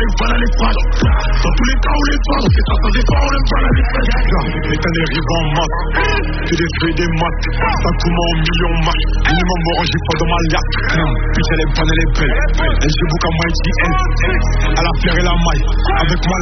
les balles, les frages. Dans tous les cas où les femmes, c'est ça dépend, on aime pas la défaite. Les t'as les rivaux en masse. C'est des feuilles des maths. Ça coûte en millions match. Minimum orange, pas dans ma liac. Putain, elle est bonne, elle est belle. Elle joue beaucoup à Mighty L. Elle a flairé la maille. Avec moi,